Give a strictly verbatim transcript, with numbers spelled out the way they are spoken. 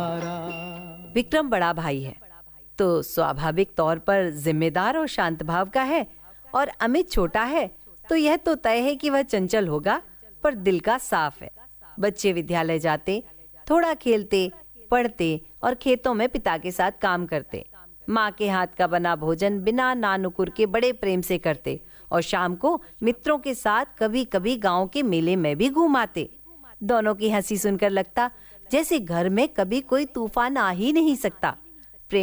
विक्रम बड़ा भाई है तो स्वाभाविक तौर पर जिम्मेदार और शांत भाव का है, और अमित छोटा है तो यह तो तय है कि वह चंचल होगा, पर दिल का साफ है। बच्चे विद्यालय जाते, थोड़ा खेलते, पढ़ते और खेतों में पिता के साथ काम करते। माँ के हाथ का बना भोजन बिना नानुकुर के बड़े प्रेम से करते, और शाम को मित्रों के साथ कभी कभी गांव के मेले में भी घूम आते। दोनों की हंसी सुनकर लगता जैसे घर में कभी कोई तूफान आ ही नहीं सकता।